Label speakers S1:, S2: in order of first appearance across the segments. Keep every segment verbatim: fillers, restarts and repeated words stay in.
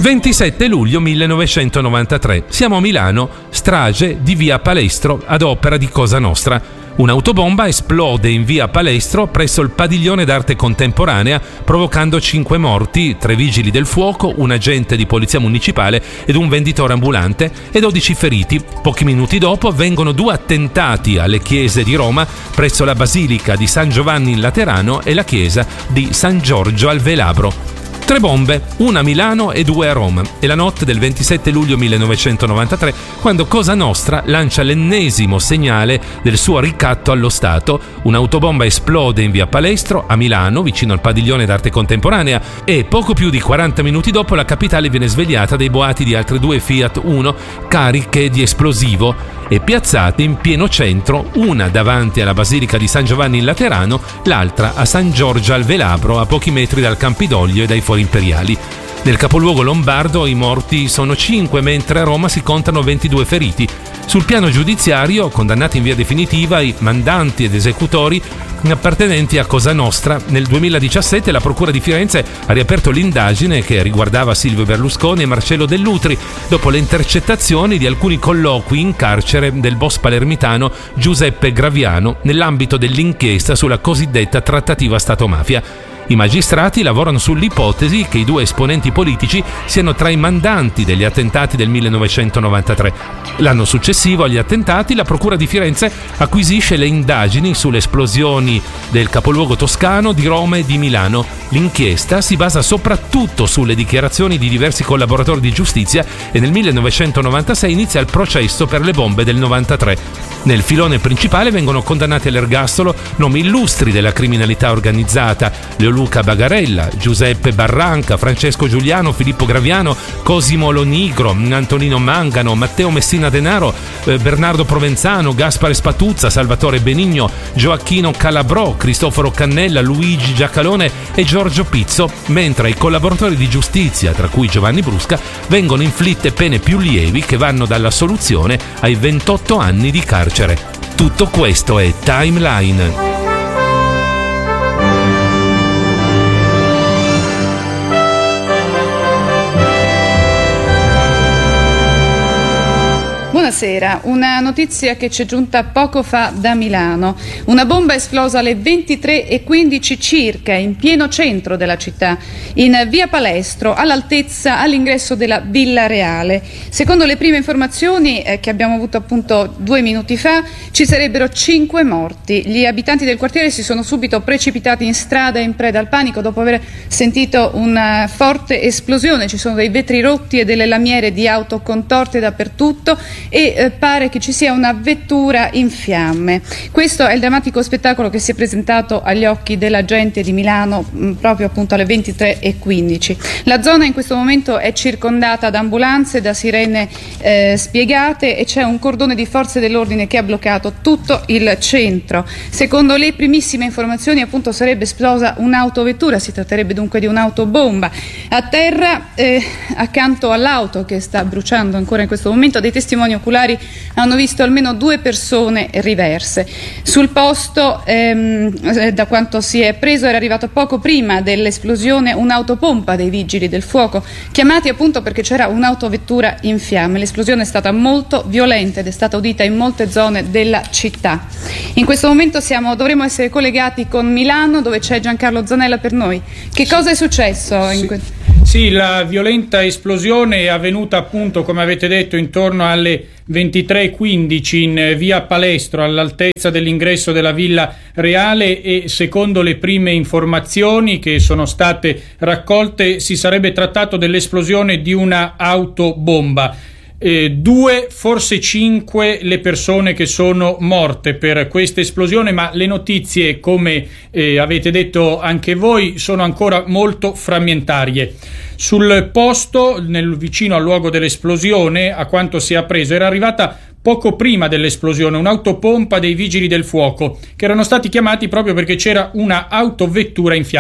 S1: ventisette luglio millenovecentonovantatré. Siamo a Milano, strage di via Palestro ad opera di Cosa Nostra. Un'autobomba esplode in via Palestro presso il padiglione d'arte contemporanea, provocando cinque morti, tre vigili del fuoco, un agente di polizia municipale ed un venditore ambulante e dodici feriti. Pochi minuti dopo vengono due attentati alle chiese di Roma presso la Basilica di San Giovanni in Laterano e la chiesa di San Giorgio al Velabro. Tre bombe, una a Milano e due a Roma. È la notte del ventisette luglio millenovecentonovantatré quando Cosa Nostra lancia l'ennesimo segnale del suo ricatto allo Stato. Un'autobomba esplode in via Palestro a Milano, vicino al padiglione d'arte contemporanea, e poco più di quaranta minuti dopo la capitale viene svegliata dai boati di altre due Fiat Uno cariche di esplosivo e piazzate in pieno centro, una davanti alla Basilica di San Giovanni in Laterano, l'altra a San Giorgio al Velabro, a pochi metri dal Campidoglio e dai Fori Imperiali. Nel capoluogo lombardo i morti sono cinque, mentre a Roma si contano ventidue feriti. Sul piano giudiziario, condannati in via definitiva i mandanti ed esecutori appartenenti a Cosa Nostra. Nel duemiladiciassette la Procura di Firenze ha riaperto l'indagine che riguardava Silvio Berlusconi e Marcello Dell'Utri dopo le intercettazioni di alcuni colloqui in carcere del boss palermitano Giuseppe Graviano nell'ambito dell'inchiesta sulla cosiddetta trattativa Stato-mafia. I magistrati lavorano sull'ipotesi che i due esponenti politici siano tra i mandanti degli attentati del millenovecentonovantatré. L'anno successivo agli attentati la Procura di Firenze acquisisce le indagini sulle esplosioni del capoluogo toscano, di Roma e di Milano. L'inchiesta si basa soprattutto sulle dichiarazioni di diversi collaboratori di giustizia e nel millenovecentonovantasei inizia il processo per le bombe del novantatré. Nel filone principale vengono condannati all'ergastolo nomi illustri della criminalità organizzata: Leoluca Bagarella, Giuseppe Barranca, Francesco Giuliano, Filippo Graviano, Cosimo Lonigro, Antonino Mangano, Matteo Messina Denaro, eh, Bernardo Provenzano, Gaspare Spatuzza, Salvatore Benigno, Gioacchino Calabrò, Cristoforo Cannella, Luigi Giacalone e Giorgio Pizzo, mentre ai collaboratori di giustizia, tra cui Giovanni Brusca, vengono inflitte pene più lievi che vanno dall'assoluzione ai ventotto anni di carcere. Tutto questo è Timeline.
S2: Buonasera, una notizia che ci è giunta poco fa da Milano. Una bomba esplosa alle ventitré e quindici circa in pieno centro della città, in via Palestro, all'altezza all'ingresso della Villa Reale. Secondo le prime informazioni eh, che abbiamo avuto appunto due minuti fa, ci sarebbero cinque morti. Gli abitanti del quartiere si sono subito precipitati in strada in preda al panico dopo aver sentito una forte esplosione. Ci sono dei vetri rotti e delle lamiere di auto contorte dappertutto e eh, pare che ci sia una vettura in fiamme. Questo è il drammatico spettacolo che si è presentato agli occhi della gente di Milano mh, proprio appunto alle ventitré e quindici. La zona in questo momento è circondata da ambulanze, da sirene eh, spiegate e c'è un cordone di forze dell'ordine che ha bloccato tutto il centro. Secondo le primissime informazioni appunto sarebbe esplosa un'autovettura, si tratterebbe dunque di un'autobomba. A terra eh, accanto all'auto che sta bruciando ancora in questo momento dei testimoni oculari hanno visto almeno due persone riverse. Sul posto, ehm, da quanto si è preso, era arrivato poco prima dell'esplosione un'autopompa dei vigili del fuoco, chiamati appunto perché c'era un'autovettura in fiamme. L'esplosione è stata molto violenta ed è stata udita in molte zone della città. In questo momento siamo, dovremo essere collegati con Milano, dove c'è Giancarlo Zanella per noi. Che cosa è successo?
S3: Sì.
S2: In que-
S3: Sì, la violenta esplosione è avvenuta appunto, come avete detto, intorno alle ventitré e quindici in via Palestro, all'altezza dell'ingresso della Villa Reale, e secondo le prime informazioni che sono state raccolte si sarebbe trattato dell'esplosione di una autobomba. Eh, due, forse cinque le persone che sono morte per questa esplosione, ma le notizie, come eh, avete detto anche voi, sono ancora molto frammentarie. Sul posto, nel, vicino al luogo dell'esplosione, a quanto si è appreso, era arrivata poco prima dell'esplosione un'autopompa dei vigili del fuoco, che erano stati chiamati proprio perché c'era una autovettura in fiamme.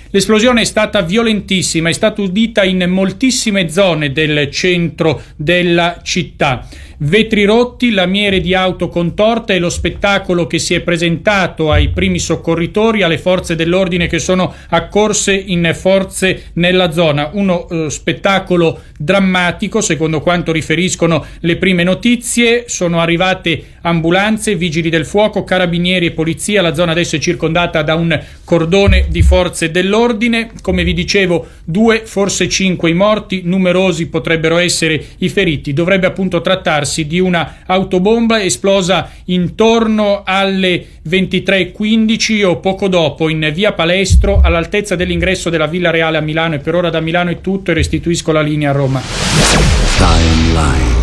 S3: L'esplosione è stata violentissima, è stata udita in moltissime zone del centro della città. Vetri rotti, lamiere di auto contorte e lo spettacolo che si è presentato ai primi soccorritori, alle forze dell'ordine che sono accorse in forze nella zona. Uno eh, spettacolo drammatico, secondo quanto riferiscono le prime notizie. Sono arrivate ambulanze, vigili del fuoco, carabinieri e polizia. La zona adesso è circondata da un cordone di forze dell'ordine. Come vi dicevo, due, forse cinque i morti, numerosi potrebbero essere i feriti. Dovrebbe appunto trattarsi di una autobomba esplosa intorno alle ventitré e quindici o poco dopo in via Palestro, all'altezza dell'ingresso della Villa Reale a Milano. E per ora da Milano è tutto e restituisco la linea a Roma.
S4: Timeline.